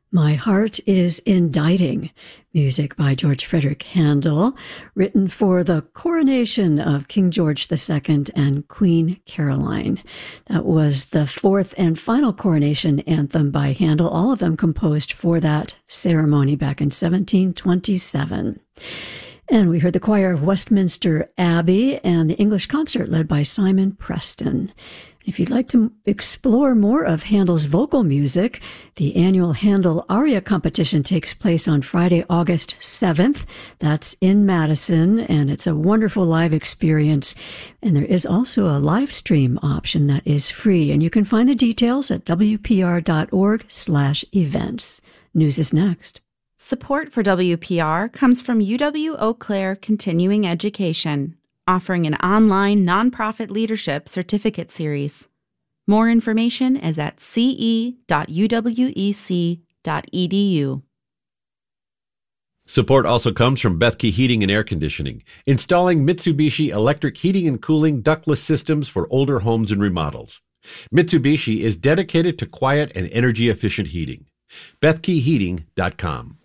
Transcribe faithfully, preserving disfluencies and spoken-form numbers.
My Heart is Indicting, music by George Frederick Handel, written for the coronation of King George the Second and Queen Caroline. That was the fourth and final coronation anthem by Handel, all of them composed for that ceremony back in seventeen twenty-seven. And we heard the choir of Westminster Abbey and the English concert led by Simon Preston. If you'd like to explore more of Handel's vocal music, the annual Handel Aria Competition takes place on Friday, August seventh. That's in Madison, and it's a wonderful live experience. And there is also a live stream option that is free, and you can find the details at w p r dot org slash events. News is next. Support for W P R comes from U W Eau Claire Continuing Education, offering an online nonprofit leadership certificate series. More information is at c e dot u w e c dot e d u. Support also comes from Bethke Heating and Air Conditioning, installing Mitsubishi electric heating and cooling ductless systems for older homes and remodels. Mitsubishi is dedicated to quiet and energy-efficient heating. Bethke Heating dot com.